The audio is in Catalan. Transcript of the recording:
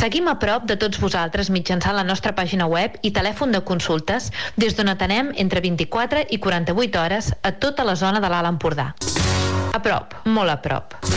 Seguim a prop de tots vosaltres mitjançant la nostra pàgina web i telèfon de consultes des d'on atenem entre 24 i 48 hores a tota la zona de l'Alt Empordà. A prop, molt a prop.